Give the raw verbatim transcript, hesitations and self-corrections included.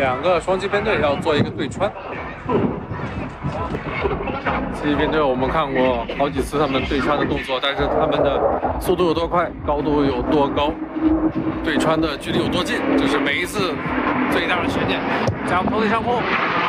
两个双击编队要做一个对穿。击击编队我们看过好几次他们对穿的动作，但是他们的速度有多快，高度有多高，对穿的距离有多近，这是每一次最大的悬念。加头顶上空。